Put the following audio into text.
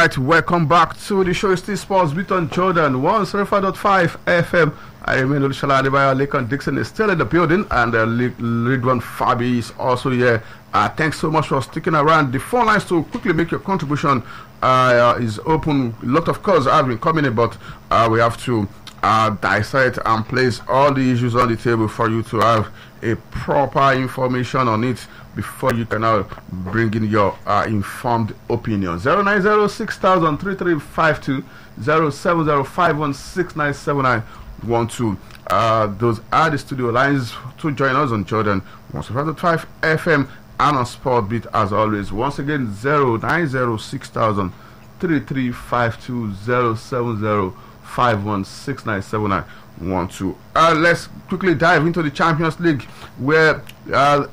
right, welcome back to the show. Still Sports Beat on Jordan 105.5 FM. I remain Olushola Adebayo. Lekan Dixon is still in the building, and Ridwan Fabi is also here. Thanks so much for sticking around. The phone lines to quickly make your contribution is open. A lot of calls have been coming in, but we have to dissect and place all the issues on the table for you to have a proper information on it before you can now bring in your informed opinion. 09060003352 07051697912. Those are the studio lines to join us on Jordan 105.5 FM and on Sport Beat as always. Once again, 09060003352 07051697912. Let's quickly dive into the Champions League, where